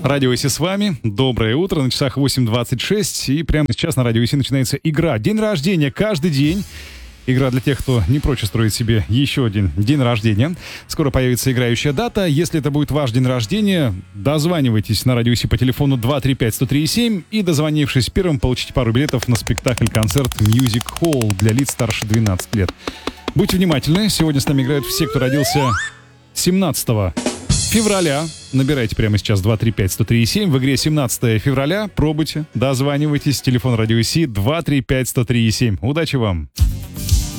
Радио Иси с вами. Доброе утро. На часах 8:26. И прямо сейчас на Радио Иси начинается игра. День рождения каждый день. Игра для тех, кто не прочь устроить себе еще один день рождения. Скоро появится играющая дата. Если это будет ваш день рождения, дозванивайтесь на Радио Иси по телефону 235-103-7 и, дозвонившись первым, получите пару билетов на спектакль-концерт Music Hall для лиц старше 12 лет. Будьте внимательны. Сегодня с нами играют все, кто родился 17 февраля. Набирайте прямо сейчас 235-103-7. В игре 17 февраля. Пробуйте, дозванивайтесь. Телефон Радио Иси 235-103-7. Удачи вам!